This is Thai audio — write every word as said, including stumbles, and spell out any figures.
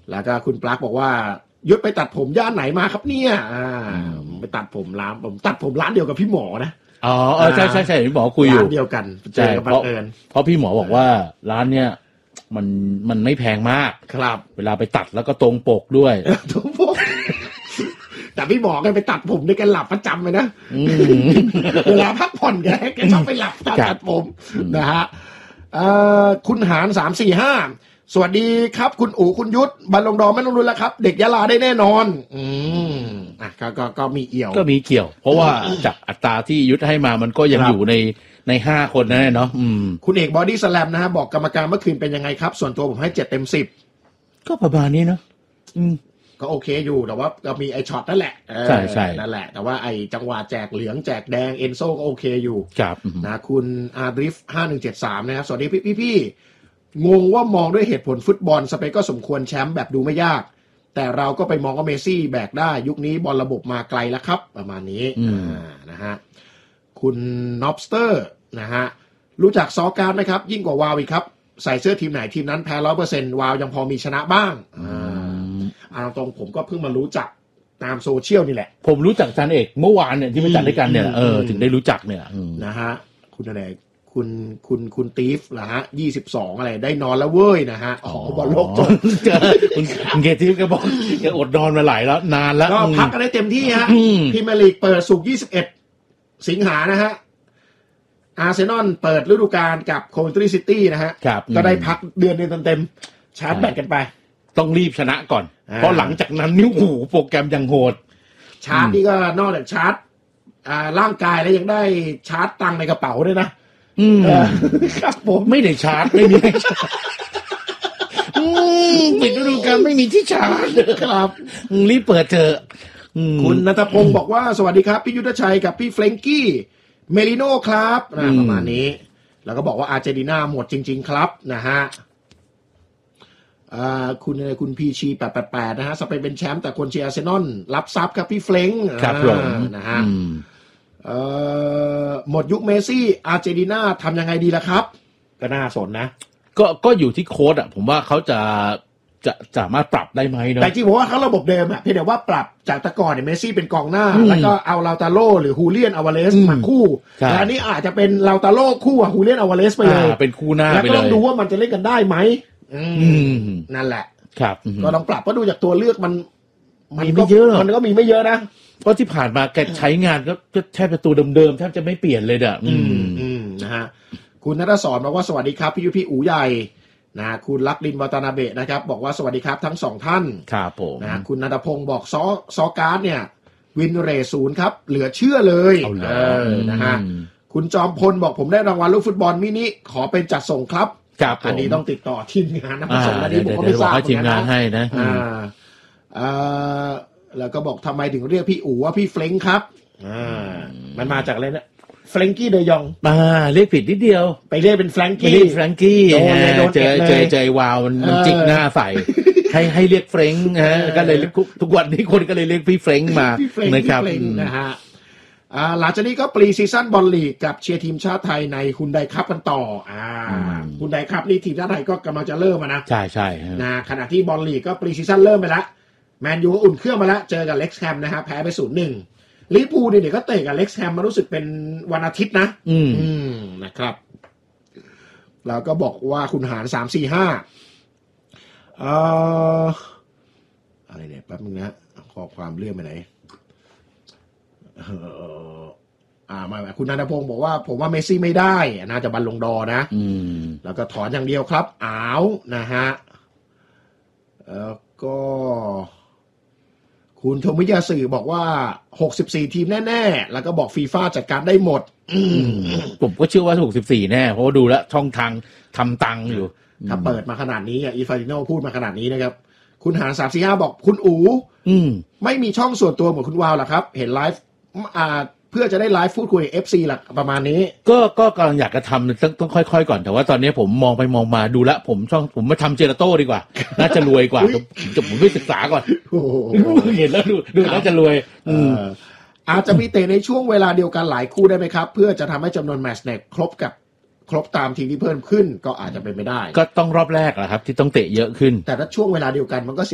แล้วก็คุณปลั๊กบอกว่ายุทธไปตัดผมย่านไหนมาครับเนี่ยอ่าไปตัดผมร้านผมตัดผมร้านเดียวกับพี่หมอนะอ๋อเออใช่ใช่ใช่พี่หมอคุยอยู่ร้านเดียวกันเจอกันบังเอิญเพราะพี่หมอบอกว่าร้านเนี้ยมันมันไม่แพงมากครับเวลาไปตัดแล้วก็ตรงปกด้วยตรงปกแต่พี่หมอกันไปตัดผมด้วยกันหลับประจำเลยนะเวลาพักผ่อนแกแกชอบไปหลับตอนตัดผมนะฮะคุณหารสามสี่ห้าสวัสดีครับคุณอู๋คุณยุทธบัลลงดอไม่ต้องรุนแล้วครับเด็กยะลาได้แน่นอนอืมอ่ะก็ก็ก็มีเอี่ยวก็มีเกี่ยวเพราะว่าจากอัตราที่ยุทธให้มามันก็ยังอยู่ในในห้าคนนั่นแหละเนาะอืมคุณเอกบอดี้สแลมนะฮะบอกกรรมการเมื่อคืนเป็นยังไงครับส่วนตัวผมให้เจ็ดเต็มสิบก็ประมาณนี้เนาะอืมก็โอเคอยู่แต่ว่าก็มีไอช็อตนั่นแหละใช่ใช่นั่นแหละแต่ว่าไอจังหวะแจกเหลืองแจกแดงเอนโซก็โอเคอยู่ครับนะคุณอาดริฟห้าหนึ่งเจ็ดสามนะครับสวัสดีพี่พี่งงว่ามองด้วยเหตุผลฟุตบอลสเปคก็สมควรแชมป์แบบดูไม่ยากแต่เราก็ไปมองว่าเมสซี่แบกได้ยุคนี้บอลระบบมาไกลแล้วครับประมาณนี้นะฮะคุณน็อปสเตอร์นะฮะรู้จักซอการ์ดไหมครับยิ่งกว่าวาวอีกครับใส่เสื้อทีมไหนทีมนั้นแพ้ร้อยเปอร์เซ็นต์วาวยังพอมีชนะบ้างอ่าตรงผมก็เพิ่งมารู้จักตามโซเชียลนี่แหละผมรู้จักจันเอกเมื่อวานเนี่ยที่ไปจัดด้วยกันเนี่ยเออถึงได้รู้จักเนี่ยนะฮะคุณอะไรคุณคุณคุณตีฟเหรอฮะยี่สิบสองอะไรได้นอนแล้วเว้ยนะฮะอ๋อบอลโลกจบคุณเกทีฟก็บอกแกอดนอนมาหลายแล้วนานแล้วก็พักกันได้เต็มที่ฮะพรีเมียร์ลีกเปิดศุกร์ยี่สิบเอ็ดสิงหานะฮะอาร์เซนอลเปิดฤดูกาลกับโคเวนทรีซิตี้นะฮะก็ได้พักเดือนนึงเต็มๆชาร์จแบตกันไปต้องรีบชนะก่อนเพราะหลังจากนั้นนิ้วหูโปรแกรมยังโหดชาร์จนี่ก็นอกจากชาร์จอ่าร่างกายแล้วยังได้ชาร์จตังในกระเป๋าด้วยนะอืมครับผมไม่ได้ชาร์จไม่มีให้ชาร์จปิดฤดูกาลไม่มีที่ชาร์จครับรีบเปิดเถอะคุณณัฐพงศ์บอกว่าสวัสดีครับพี่ยุทธชัยกับพี่เฟรนกี้เมลิโน่ครับนะประมาณนี้แล้วก็บอกว่าอาร์เจนตินาหมดจริงๆครับนะฮะคุณอะไรคุณพีชีแปดแปดแปดนะฮะสเปนเป็นแชมป์แต่คนเชียร์อาร์เซนอลรับทรัพย์ครับพี่เฟรนก์ครับผมนะฮะหมดยุคเมสซี่อาร์เจนตินาทำยังไงดีล่ะครับก็น่าสนนะก็ก็อยู่ที่โค้ชอ่ะผมว่าเขาจะจะสามารถปรับได้ไหมเนาะแต่จริงผมว่าเขาระบบเดิมอะเพียงแต่ว่าปรับจากแต่ก่อนเนี่ยเมสซี่เป็นกองหน้าแล้วก็เอาลาตาโลหรือฮูเลียนอวาเลสมาคู่แต่อันนี้อาจจะเป็นลาตาโลคู่กับฮูเลียนอวาเลสไปเลยเป็นคู่หน้าแล้วก็ต้องดูว่ามันจะเล่นกันได้ไหมนั่นแหละครับก็ต้องปรับเพราะดูจากตัวเลือกมันมันไม่เยอะมันก็มีไม่เยอะนะเพราะที่ผ่านมาแกใช้งานก็แทบจะตัวเดิมๆแทบจะไม่เปลี่ยนเลยอ่ะอืมอืมนะฮะคุณณัฐศรบอกว่าสวัสดีครับพี่ยุพี่อู๋ใหญ่นะคุณลักดินวัตนาเบะนะครับบอกว่าสวัสดีครับทั้งสองท่านครับผมนะคุณณัฐพงศ์บอกซอซอการ์ดเนี่ยวินเรทศูนย์ครับเหลือเชื่อเลยเออนะฮะคุณจอมพลบอกผมได้รางวัลลูกฟุตบอลมินิขอเป็นจัดส่งครับอันนี้ต้องติดต่อทีมงานนะผสมอันนี้ผมก็ไม่ทราบทีมงานให้นะอ่าอ่าแล้วก็บอกทำไมถึงเรียกพี่อู๋ว่าพี่เฟรนก์ครับอ่ามันมาจากอะไรนะเฟรนกี้เดยองอ่าเรียกผิดนิดเดียวไปเรียกเป็นแฟรงกี้เรียกแฟรงกี้เจอเจอเจอวาวมันมันจิกหน้าใส่ให้ให้เรียกเฟรนก์ฮะก็เลยทุกวันนี้คนก็เลยเรียกพี่เฟรนก์มานะครับนะฮะอ่าหลังจากนี้ก็ปรีซีซั่นบอลลีกกับเชียร์ทีมชาติไทยในฮุนไดคัพกันต่ออ่าฮุนไดคัพนี่ทีมชาติไทยก็กำลังจะเริ่มนะใช่ใช่นะขณะที่บอลลีกก็ปรีซีซั่นเริ่มไปแล้วแมนยูอุ่นเครื่องมาแล้วเจอกับเล็กซ์แฮมนะฮะแพ้ไป ศูนย์หนึ่ง ลิเวอร์พูลเนี่ยก็เตะกับเล็กซ์แฮมมารู้สึกเป็นวันอาทิตย์นะอืมอืมนะครับแล้วก็บอกว่าคุณหารสามสี่ห้าเอ่ออะไรเนี่ยแป๊บนึงนะข้อความเลื่อนไปไหนเอ่ออ่ามาคุณณัฐพงศ์บอกว่าผมว่าเมสซี่ไม่ได้น่าจะบัลลงดอร์นะอืมแล้วก็ถอนอย่างเดียวครับอ้าวนะฮะแล้วก็คุณธมิยาสื่อบอกว่าหกสิบสี่ทีมแน่ๆแล้วก็บอกฟีฟ่าจัดการได้หมดผมก็เชื่อว่าหกสิบสี่แน่เพราะว่าดูแล้วช่องทางทำตังค์อยู่ถ้าเปิดมาขนาดนี้อีฟาริโนพูดมาขนาดนี้นะครับคุณหารสามสี่ห้าบอกคุณอู๋ไม่มีช่องส่วนตัวเหมือนคุณวาวหรอครับเห็นไลฟ์อ่าเพื่อจะได้ไลฟ์พูดคุย เอฟ ซี หลักประมาณนี้ก็ก็กำลังอยากจะทำต้องต้องค่อยๆก่อนแต่ว่าตอนนี้ผมมองไปมองมาดูแลผมช่องผมมาทำเจลาโต้ดีกว่าน่าจะรวยกว่าจะผมไปศึกษาก่อนเห็นแล้วดูดูน่าจะรวยอาจจะมีเตะในช่วงเวลาเดียวกันหลายคู่ได้ไหมครับเพื่อจะทำให้จำนวนแมตช์เนี่ยครบกับครบตามทีมที่เพิ่มขึ้นก็อาจจะเป็นไม่ได้ก็ต้องรอบแรกแหละครับที่ต้องเตะเยอะขึ้นแต่ถ้าช่วงเวลาเดียวกันมันก็